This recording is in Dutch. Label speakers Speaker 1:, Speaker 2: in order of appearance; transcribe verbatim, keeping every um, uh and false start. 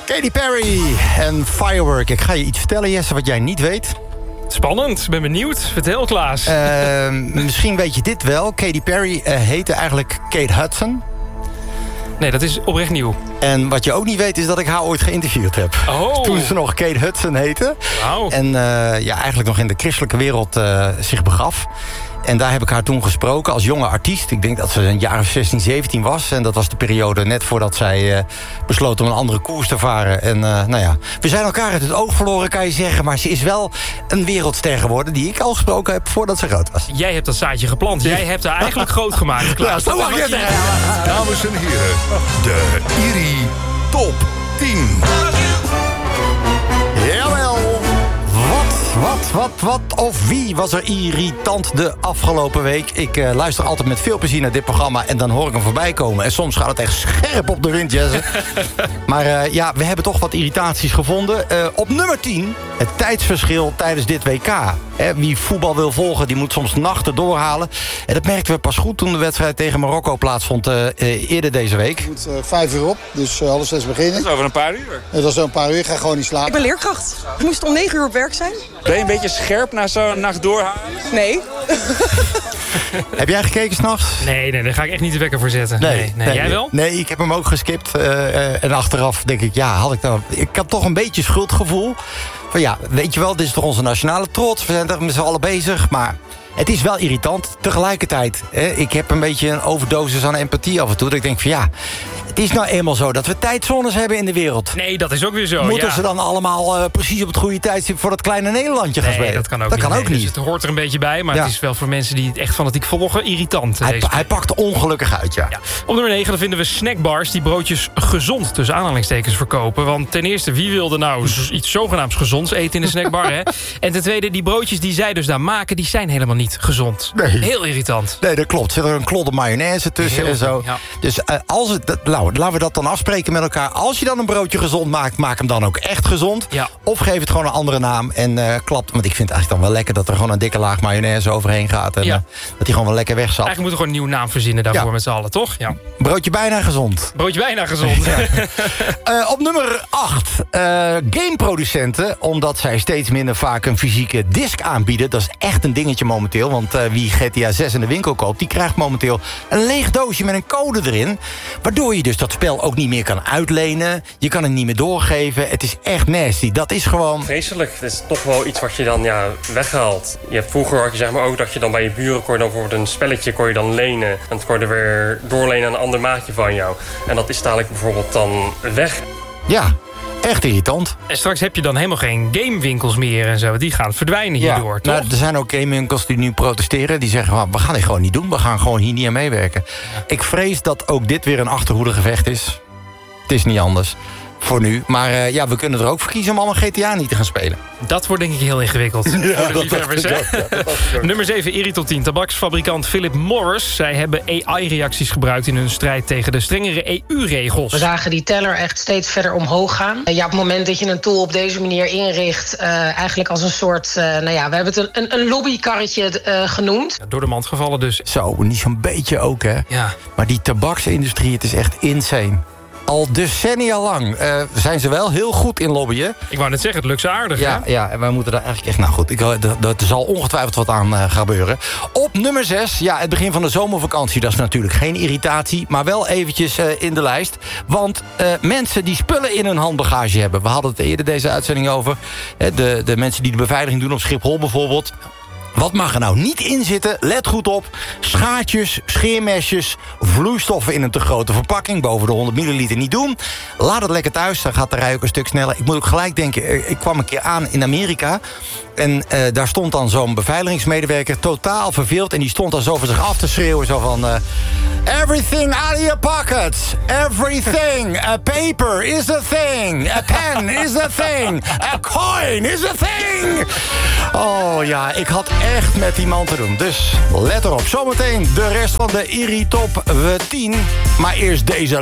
Speaker 1: Katy Perry en Firework. Ik ga je iets vertellen, Jesse, wat jij niet weet.
Speaker 2: Spannend, ik ben benieuwd. Vertel, Klaas.
Speaker 1: Uh, misschien weet je dit wel. Katy Perry uh, heette eigenlijk Kate Hudson.
Speaker 2: Nee, dat is oprecht nieuw.
Speaker 1: En wat je ook niet weet is dat ik haar ooit geïnterviewd heb.
Speaker 2: Oh.
Speaker 1: Toen ze nog Kate Hudson heette.
Speaker 2: Wow.
Speaker 1: En uh, ja, eigenlijk nog in de christelijke wereld uh, zich begaf. En daar heb ik haar toen gesproken als jonge artiest. Ik denk dat ze een jaar of zestien, zeventien was. En dat was de periode net voordat zij uh, besloot om een andere koers te varen. En uh, nou ja, we zijn elkaar uit het oog verloren, kan je zeggen. Maar ze is wel een wereldster geworden die ik al gesproken heb voordat ze groot was.
Speaker 2: Jij hebt dat zaadje geplant. Jij hebt haar eigenlijk groot gemaakt, Klaas.
Speaker 1: Ja, zo mag je het zeggen.
Speaker 3: Dames en heren, de Iri Top tien.
Speaker 1: Jawel. Wat, wat, wat, wat of wie was er irritant de afgelopen week? Ik uh, luister altijd met veel plezier naar dit programma en dan hoor ik hem voorbij komen. En soms gaat het echt scherp op de wind, Jesse. Maar uh, ja, we hebben toch wat irritaties gevonden. Uh, op nummer tien, het tijdsverschil tijdens dit W K. He, wie voetbal wil volgen, die moet soms nachten doorhalen. En dat merkten we pas goed toen de wedstrijd tegen Marokko plaatsvond uh, uh, eerder deze week.
Speaker 4: Je moet uh, vijf uur op, dus uh, alles is beginnen.
Speaker 5: Dat is over een paar uur.
Speaker 4: Uh, dat is over een paar uur, ik ga gewoon niet slapen.
Speaker 6: Ik ben leerkracht. Ik moest om negen uur op werk zijn.
Speaker 5: Ben je een beetje scherp na zo'n nacht doorhalen?
Speaker 6: Nee.
Speaker 1: Heb jij gekeken s'nachts?
Speaker 2: Nee, nee, daar ga ik echt niet de wekker voor zetten. Nee, nee. nee.
Speaker 1: nee
Speaker 2: Jij wel?
Speaker 1: Nee, ik heb hem ook geskipt. Uh, uh, en achteraf denk ik, ja, had ik dan... Ik had toch een beetje schuldgevoel. Van ja, weet je wel, dit is toch onze nationale trots. We zijn er met z'n allen bezig, maar... Het is wel irritant. Tegelijkertijd, hè, ik heb een beetje een overdosis aan empathie af en toe. Dat ik denk van ja, het is nou eenmaal zo dat we tijdzones hebben in de wereld.
Speaker 2: Nee, dat is ook weer zo.
Speaker 1: Moeten
Speaker 2: ja.
Speaker 1: ze dan allemaal uh, precies op het goede tijdstip voor dat kleine Nederlandje gaan
Speaker 2: nee,
Speaker 1: spelen?
Speaker 2: dat kan ook
Speaker 1: dat
Speaker 2: niet.
Speaker 1: Kan ook
Speaker 2: nee,
Speaker 1: niet.
Speaker 2: Dus het hoort er een beetje bij, maar
Speaker 1: ja.
Speaker 2: het is wel voor mensen die het echt fanatiek volgen irritant.
Speaker 1: Hij,
Speaker 2: deze
Speaker 1: hij pakt ongelukkig uit, ja.
Speaker 2: ja. Op nummer negen dan vinden we snackbars die broodjes gezond tussen aanhalingstekens verkopen. Want ten eerste, wie wilde nou iets zogenaamds gezonds eten in een snackbar, hè? En ten tweede, die broodjes die zij dus daar maken, die zijn helemaal niet gezond.
Speaker 1: Nee.
Speaker 2: Heel irritant.
Speaker 1: Nee, dat klopt. Zit er een klodder mayonaise tussen
Speaker 2: Heel
Speaker 1: en zo.
Speaker 2: Ja.
Speaker 1: Dus uh, als het, dat, nou, laten we dat dan afspreken met elkaar. Als je dan een broodje gezond maakt, maak hem dan ook echt gezond.
Speaker 2: Ja.
Speaker 1: Of geef het gewoon een andere naam en uh, klapt. Want ik vind het eigenlijk dan wel lekker dat er gewoon een dikke laag mayonaise overheen gaat. En
Speaker 2: Ja.
Speaker 1: uh, dat die gewoon wel lekker wegzat.
Speaker 2: Eigenlijk moeten we gewoon een nieuwe naam verzinnen daarvoor
Speaker 1: Ja.
Speaker 2: met z'n allen, toch? Ja.
Speaker 1: Broodje bijna gezond.
Speaker 2: Broodje bijna gezond.
Speaker 1: Ja. uh, op nummer acht. Uh, gameproducenten, omdat zij steeds minder vaak een fysieke disc aanbieden. Dat is echt een dingetje momenteel. Want uh, wie G T A zes in de winkel koopt, die krijgt momenteel een leeg doosje met een code erin. Waardoor je dus dat spel ook niet meer kan uitlenen. Je kan het niet meer doorgeven. Het is echt nasty. Dat is gewoon...
Speaker 7: Vreselijk. Het is toch wel iets wat je dan ja, weghaalt. Je hebt vroeger had je zeg maar ook dat je dan bij je buren kon je dan bijvoorbeeld een spelletje kon je dan lenen. En dat kon je er weer doorlenen aan een ander maatje van jou. En dat is dadelijk bijvoorbeeld dan weg.
Speaker 1: Ja, echt irritant.
Speaker 2: En straks heb je dan helemaal geen gamewinkels meer en zo. Die gaan verdwijnen hierdoor, toch?
Speaker 1: Nou, er zijn ook gamewinkels die nu protesteren. Die zeggen, we gaan dit gewoon niet doen. We gaan gewoon hier niet aan meewerken. Ja. Ik vrees dat ook dit weer een achterhoedegevecht is. Het is niet anders. Voor nu. Maar uh, ja, we kunnen er ook voor kiezen om allemaal G T A niet te gaan spelen.
Speaker 2: Dat wordt denk ik heel ingewikkeld.
Speaker 1: Ja,
Speaker 2: voor de liefhebbers, hè? Ja, nummer zeven, Iri tot tien. Tabaksfabrikant Philip Morris. Zij hebben A I-reacties gebruikt in hun strijd tegen de strengere E U-regels.
Speaker 8: We zagen die teller echt steeds verder omhoog gaan. Ja, op het moment dat je een tool op deze manier inricht... Uh, eigenlijk als een soort... Uh, nou ja, we hebben het een, een, een lobbykarretje uh, genoemd.
Speaker 2: Ja, door de mand gevallen dus.
Speaker 1: Zo, niet zo'n beetje ook, hè?
Speaker 2: Ja.
Speaker 1: Maar die tabaksindustrie, het is echt insane. Al decennia lang uh, zijn ze wel heel goed in lobbyen.
Speaker 2: Ik wou net zeggen, het lukt ze aardig,
Speaker 1: Ja,
Speaker 2: hè?
Speaker 1: ja, en wij moeten daar eigenlijk echt... Nou goed, ik, er zal ongetwijfeld wat aan uh, gebeuren. Op nummer zes, ja, het begin van de zomervakantie. Dat is natuurlijk geen irritatie, maar wel eventjes uh, in de lijst. Want uh, mensen die spullen in hun handbagage hebben... We hadden het eerder deze uitzending over. Hè, de, de mensen die de beveiliging doen op Schiphol bijvoorbeeld... Wat mag er nou niet in zitten? Let goed op. Schaartjes, scheermesjes, vloeistoffen in een te grote verpakking. Boven de honderd milliliter niet doen. Laat het lekker thuis, dan gaat de rij ook een stuk sneller. Ik moet ook gelijk denken, ik kwam een keer aan in Amerika... En uh, daar stond dan zo'n beveiligingsmedewerker totaal verveeld... en die stond dan zo voor zich af te schreeuwen, zo van... Uh, everything out of your pockets. Everything. A paper is a thing. A pen is a thing. A coin is a thing. Oh ja, ik had echt met die man te doen. Dus let erop. Zometeen de rest van de Iri Top tien. Maar eerst deze